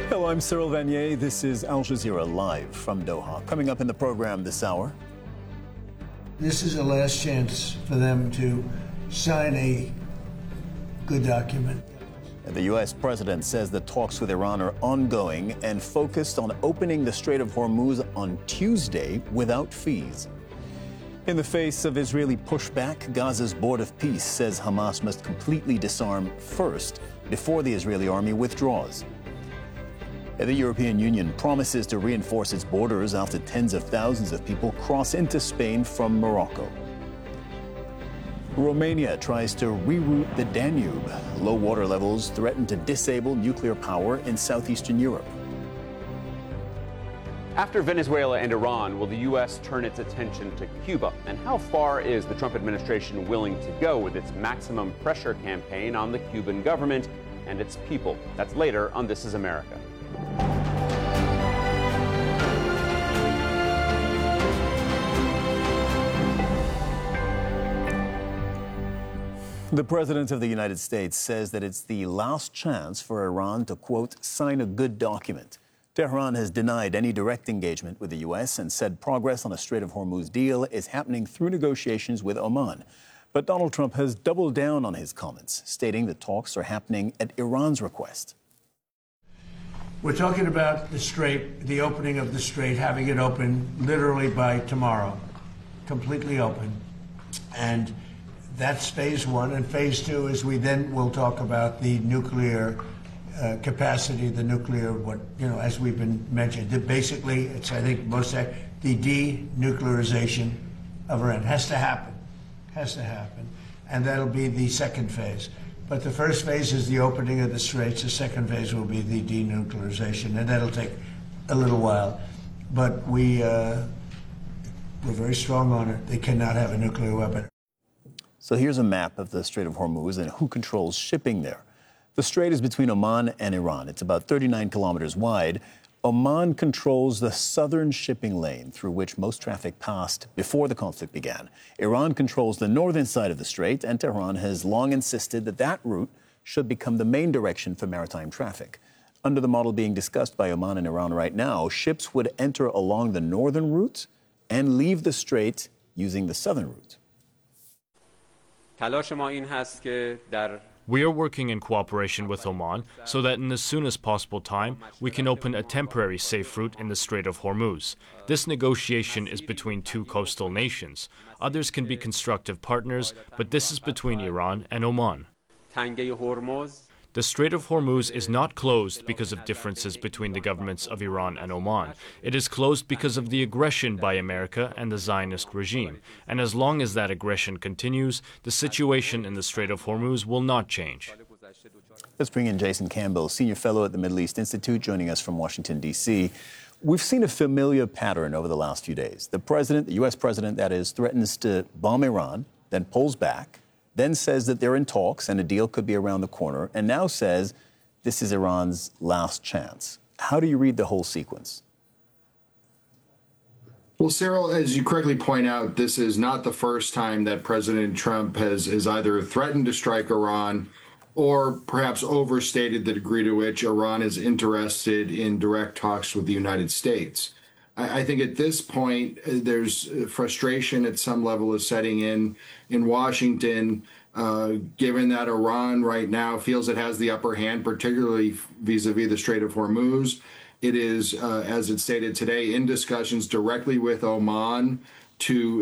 Hello, I'm Cyril Vanier. This is Al Jazeera live from Doha. Coming up in the program this hour. This is a last chance for them to sign a good document. The U.S. president says the talks with Iran are ongoing and focused on opening the Strait of Hormuz on Tuesday without fees. In the face of Israeli pushback, Gaza's Board of Peace says Hamas must completely disarm first before the Israeli army withdraws. The European Union promises to reinforce its borders after tens of thousands of people cross into Spain from Morocco. Romania tries to reroute the Danube. Low water levels threaten to disable nuclear power in southeastern Europe. After Venezuela and Iran, will the U.S. turn its attention to Cuba? And how far is the Trump administration willing to go with its maximum pressure campaign on the Cuban government and its people? That's later on This Is America. The President of the United States says that it's the last chance for Iran to, quote, sign a good document. Tehran has denied any direct engagement with the U.S. and said progress on a Strait of Hormuz deal is happening through negotiations with Oman. But Donald Trump has doubled down on his comments, stating that talks are happening at Iran's request. We're talking about the strait, the opening of the strait, having it open literally by tomorrow, completely open. And that's phase one. And phase two is we then will talk about the nuclear capacity, the nuclear, as we've been mentioned. Basically, it's, I think, the denuclearization of Iran has to happen. And that'll be the second phase. But the first phase is the opening of the straits. The second phase will be the denuclearization, and that'll take a little while. But we're very strong on it. They cannot have a nuclear weapon. So here's a map of the Strait of Hormuz and who controls shipping there. The strait is between Oman and Iran. It's about 39 kilometers wide. Oman controls the southern shipping lane through which most traffic passed before the conflict began. Iran controls the northern side of the strait, and Tehran has long insisted that that route should become the main direction for maritime traffic. Under the model being discussed by Oman and Iran right now, ships would enter along the northern route and leave the strait using the southern route. We are working in cooperation with Oman so that in the soonest possible time, we can open a temporary safe route in the Strait of Hormuz. This negotiation is between two coastal nations. Others can be constructive partners, but this is between Iran and Oman. The Strait of Hormuz is not closed because of differences between the governments of Iran and Oman. It is closed because of the aggression by America and the Zionist regime. And as long as that aggression continues, the situation in the Strait of Hormuz will not change. Let's bring in Jason Campbell, Senior Fellow at the Middle East Institute, joining us from Washington, D.C. We've seen a familiar pattern over the last few days. The president, the U.S. president, that is, threatens to bomb Iran, then pulls back, then says that they're in talks and a deal could be around the corner, and now says this is Iran's last chance. How do you read the whole sequence? Well, Cyril, as you correctly point out, this is not the first time that President Trump has either threatened to strike Iran or perhaps overstated the degree to which Iran is interested in direct talks with the United States. I think at this point, there's frustration at some level is setting in Washington, given that Iran right now feels it has the upper hand, particularly vis-a-vis the Strait of Hormuz. It is, as it stated today, in discussions directly with Oman to